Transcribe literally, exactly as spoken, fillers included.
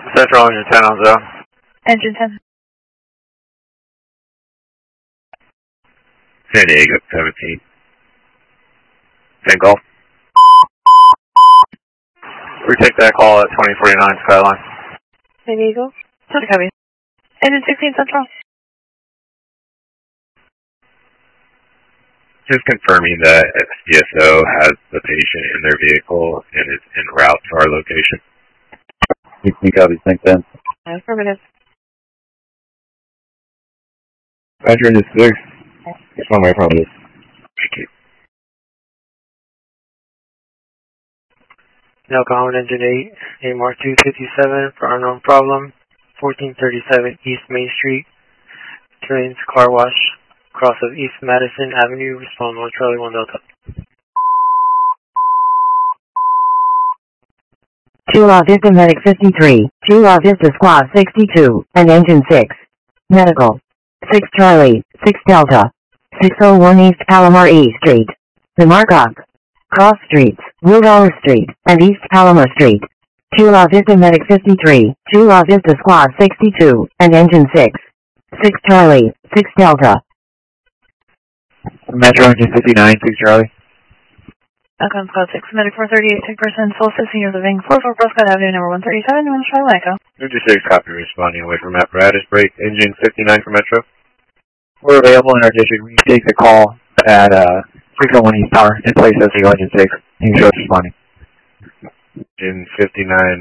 Central engine ten on zero. Engine ten. San Diego seventeen. ten Golf. Retake that call at twenty forty-nine Skyline. San Diego. Copy, copy. Engine sixteen Central. Just confirming that S D S O has the patient in their vehicle and is en route to our location. sixteen copies, thanks, Ben. Affirmative. Roger, this six. It's on my promise. Thank you. Now Common Engine eight, A M R two fifty-seven for unknown problem, fourteen thirty-seven East Main Street, trains car wash, cross of East Madison Avenue, respond on Charlie one Delta. Chula Vista Medic fifty-three, Chula Vista Squad sixty-two, and Engine six. Medical. six Charlie, six Delta. six oh one East Palomar E Street. The Markup. Cross Streets, Willow Street, and East Palomar Street. Chula Vista Medic fifty-three, Chula Vista Squad sixty-two, and Engine six. six Charlie, six Delta. Metro Engine fifty-nine, six Charlie. Alcon Squad six, Medic four thirty-eight, take person, Solstice, Senior Living, four four Prescott Avenue, number one thirty-seven, New Hampshire, Echo. fifty-six copy, responding away from apparatus break. Engine fifty-nine for Metro. We're available in our district. We take the call at uh, six oh one East Tower in place of the Engine six. And show us responding. Engine fifty-nine